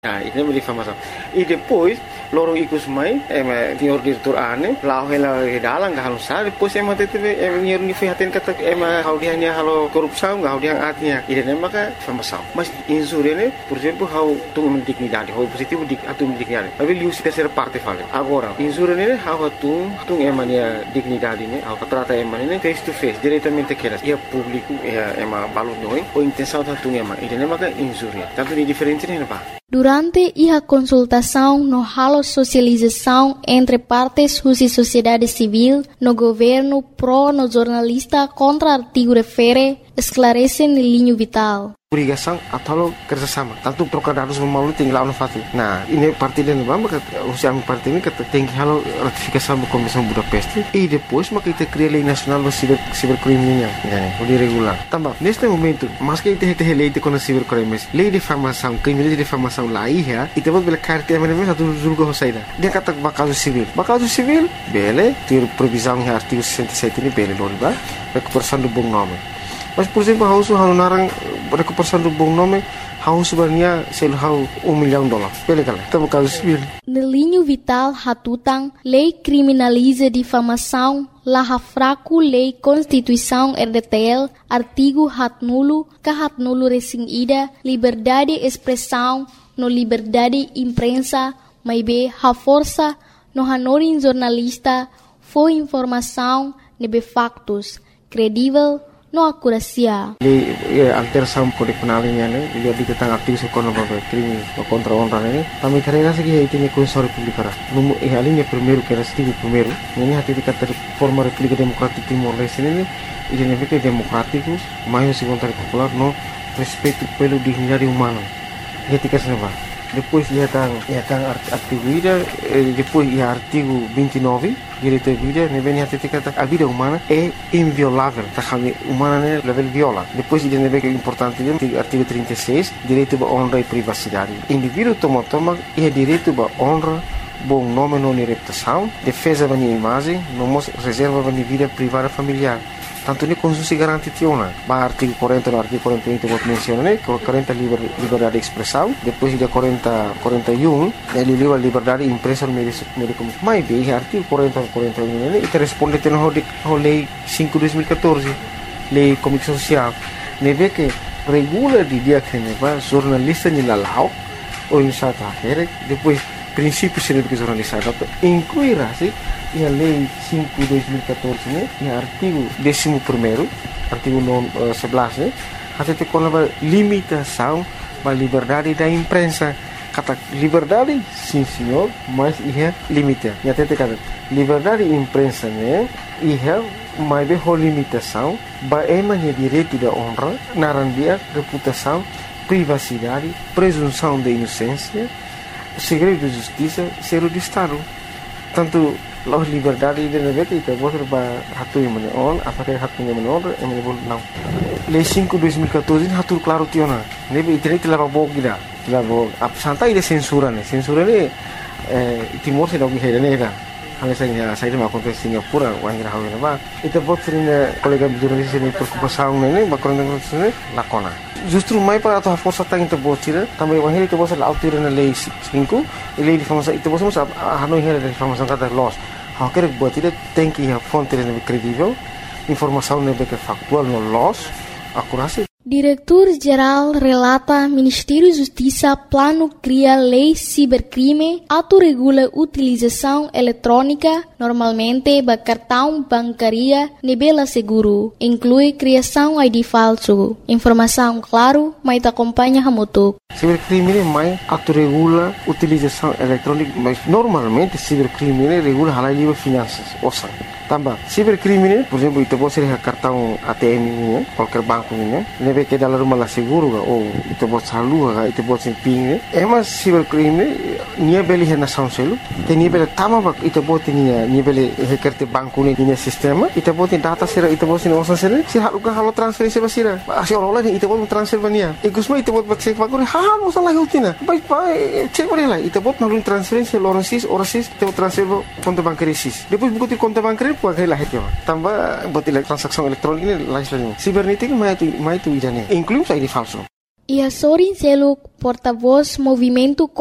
Isso é uma difamação. E depois, lorong ikut mai, senhor diretor ane, lau hela dalang gak halus depois teve nyer ni fihatin kata hau dia ni halo korupsi gak hau dia artinya. Ide nama ka difamação. Mas insurene, por exemplo, hau tung dignidade, hau positivo atum dignidade. Tapi liu se terceira parte fala. Agora, insurene hau tung emania dignidade ne, hau trata emania face to face, diretamente aquelas. E público, balon noi, ou intenção da tung Ide nama ka insure. Tanto de diferente ne ba. Durante a consultação no halo socialização entre partes e sociedade civil, no governo pro no jornalista contra artigo refere, esclarece no linho vital. Obrigação atau kerjasama. Tanto trocar dados melalui tinggal no fati. Nah, ini parti dan bamba usia parti ini tem que halo ratificação da Convenção Budapeste e depois maka kita cria lei nacional do cibercrime o regular. Também neste momento, mas que kita leite com a cibercrime, lei de difamação, crime de difamação lá ia, e depois pela carta mesmo satu julga hosaida. Dia kata bakaso civil, bele, ter previsão em artigo 67 ini bele loriba, recuperação do bom nome. Mas, por exemplo, hausu narang recuperação do bom nome, hausu sebenarnya sel hau $1 milhão. Pele kala, tamo caso civil. No linho vital hatutang, lei criminaliza difamação, la fraco lei Constituição RDTL, artigo hatnulo, kahatnulo resing ida, liberdade de expressão, no liberdade imprensa, maibe ha força, no hanorin jornalista, foi informação, nebe factos, credível, no acuracia. Lei alteração Código Penal ini dia diketang aktif sekolah crime contra honra ini. Kami terima segi itu ni Constituição Republicana. Numu alinha primeiro que era artigo primeiro. Ini hati dikata forma República Democrática Timor-Leste ini identifica democrático, mais segundo popular no respeito pelo dignidade humana. Ketika senapa. Depois ia tang artigo ida, depois ia artigo 29, direito à vida, nem hati dikata a vida humana é inviolável, tá kami humana né level viola. Depois ia nebe que é importante artigo 36, direito à honra e privacidade. Indivíduo toma é direito à honra, bom nome não reputação, defesa da minha imagem, não reserva da minha vida privada familiar. Tanto ni konstitusi garanti tiona. Ba artigo 40 no artigo 41 que menciona, né? 40 liberdade de expressão, depois de 41 ele livre liberdade de imprensa no meio de comunicação. Mas bem, artigo 40 41 né? E responde tendo a lei 5/2014, lei comunicação social. Neve que regula de dia que neva jornalista ni lalau ou em sata akhir, depois princípios de educação jornalista, incluirá-se e a lei 5/2014 né, e artigo 11º, artigo 11 né, até te com a limitação da liberdade da imprensa. Kata liberdade, sim senhor, mas é limite. E até te kata liberdade de imprensa né, é mais de limitação, ba emanya direito da honra, narandia reputação, privacidade, presunção de inocência, segredo de justiça, ser de Estado. Tanto loh liberdade de negara itu bos hatu yang menon, apakah hatu yang menon, yang menon não. Lei 5/2014 hatu claro tiona. Nebe internet lava bog gida, lava santai de censura ne. Censura ne Timor se dog hera ne da. Hanya saya mau konten Singapura, wang rahaw na ba. Itu bot sering kolega jurnalis ini preocupação ne, bakon ne lakona. Justru mai para atau força tang itu bot sira, também wang itu bot la autir na lei 5, lei de famosa itu bot musa hanu hera de famosa kata los. Quer buat tidak tem que a fonte lebih credível, informação lebih factual no los, akurasi. Diretor-Geral relata Ministério Justiça plano cria lei cibercrime, autorregula utilização eletrônica, normalmente ba cartão bancaria, nebela seguro, inclui criação ID falso. Informação claro, mas acompanha hamutuk. Cibercrime mais autorregula utilização eletrônica, mas normalmente cibercrime regula halal livre finanças, ouça. Tambah, cibercrime, por exemplo, itu pode ser cartão ATM ini, qualquer banco ini, nebe que dalam rumah lah seguro ou itu pode salur, itu pode ser PIN. Emas cibercrime, nia beli hena sanselu, te nia beli tama itu pode nia beli hekerte banco ini nia sistema, itu pode data sira, itu pode nia osan sira, sira halukan halo transferensi basira, asyik orang-orang itu pode transfer bania. Ikusma itu pode cek bagore, hal masalah utina, baik cek boleh lah, itu pode nalun transferensi orang sis, itu pode transfer konto bancaria sis. Depois buku konto bancaria pakai lah itu, tambah buat transaksi elektronik ini lain. Sibernetik mai itu idane, inclui ID falso. Ia Sorin Seluk, porta-voz Movimento